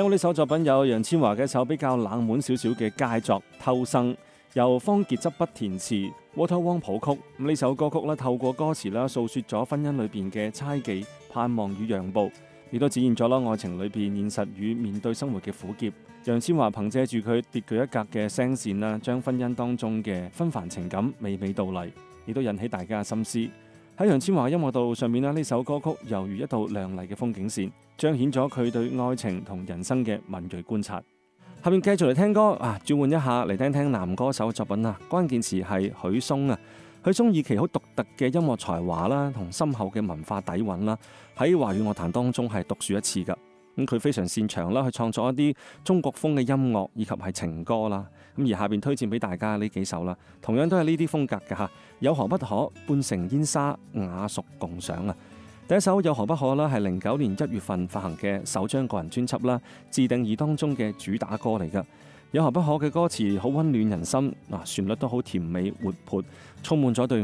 聽過呢首作品有楊千嬅嘅一首比較冷門少少嘅佳作《偷生》，由方傑執筆填詞，Walter Wong 譜曲。呢首歌曲咧透過歌詞啦訴說咗婚姻裏邊嘅猜忌、盼望與讓步，亦都展現咗啦愛情裏邊現實與面對生活嘅苦澀。楊千嬅憑借住佢別具一格嘅聲線啦，將婚姻當中嘅紛繁情感娓娓道嚟，亦都引起大家嘅心思。喺楊千嬅嘅音樂道路上面呢，呢首歌曲猶如一道亮麗嘅風景線，彰顯咗佢對愛情同人生嘅敏銳觀察。下面繼續嚟聽歌轉換一下嚟聽聽男歌手嘅作品啊，關鍵詞係許嵩啊。許嵩以其好獨特嘅音樂才華啦，同深厚嘅文化底蘊啦，喺華語樂壇當中係獨樹一幟噶。咁佢非常擅長啦，去創作一啲中國風嘅音樂以及係情歌啦。咁而下邊推薦俾大家呢幾首啦，同樣都係呢啲風格嘅吓，有何不可、半城煙沙、雅俗共賞啊。第一首有何不可啦，係09年1月份發行嘅首張個人專輯啦，自定義當中嘅主打歌嚟噶。有何不可嘅歌詞好溫暖人心，旋律都好甜美活潑，充滿咗對